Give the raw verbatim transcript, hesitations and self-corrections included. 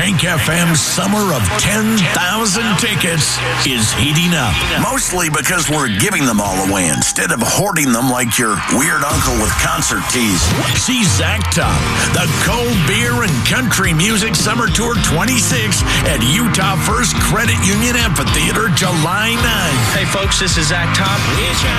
Tank F M's summer of ten thousand tickets is heating up. Mostly because we're giving them all away instead of hoarding them like your weird uncle with concert tees. See Zach Top, the Cold Beer and Country Music Summer Tour twenty-six at Utah First Credit Union Amphitheater, July ninth. Hey, folks, this is Zach Top.